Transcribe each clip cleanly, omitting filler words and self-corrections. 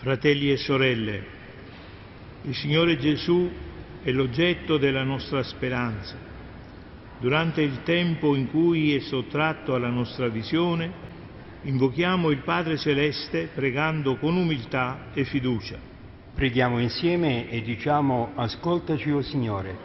Fratelli e sorelle, il Signore Gesù è l'oggetto della nostra speranza. Durante il tempo in cui è sottratto alla nostra visione, invochiamo il Padre Celeste pregando con umiltà e fiducia. Preghiamo insieme e diciamo: ascoltaci, o Signore.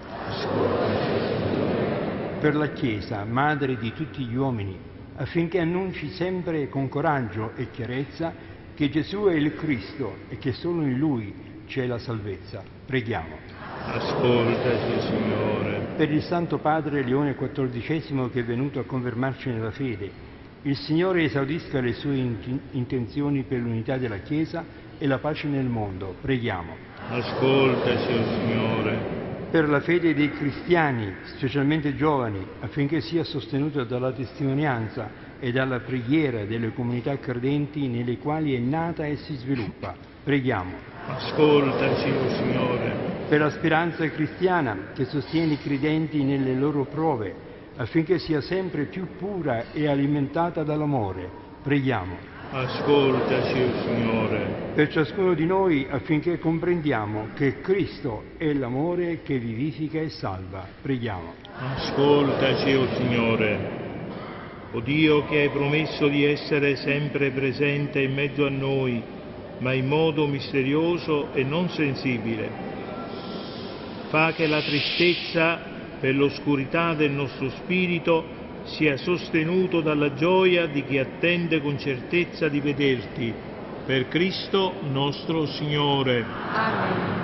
Per la Chiesa, madre di tutti gli uomini, affinché annunci sempre con coraggio e chiarezza che Gesù è il Cristo e che solo in Lui c'è la salvezza. Preghiamo. Ascoltaci, Signore. Per il Santo Padre Leone XIV, che è venuto a confermarci nella fede, il Signore esaudisca le sue intenzioni per l'unità della Chiesa e la pace nel mondo. Preghiamo. Ascoltaci, o Signore. Per la fede dei cristiani, specialmente giovani, affinché sia sostenuta dalla testimonianza e dalla preghiera delle comunità credenti nelle quali è nata e si sviluppa. Preghiamo. Ascoltaci, o Signore. Per la speranza cristiana che sostiene i credenti nelle loro prove, affinché sia sempre più pura e alimentata dall'amore. Preghiamo. Ascoltaci, o Signore. Per ciascuno di noi, affinché comprendiamo che Cristo è l'amore che vivifica e salva. Preghiamo. Ascoltaci, o Signore. O Dio, che hai promesso di essere sempre presente in mezzo a noi, ma in modo misterioso e non sensibile, fa che la tristezza per l'oscurità del nostro spirito sia sostenuto dalla gioia di chi attende con certezza di vederti. Per Cristo nostro Signore. Amen.